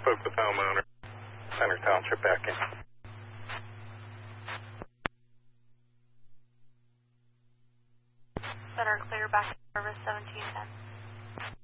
spoke with homeowner. Center Township back in. Center clear back to service 1710.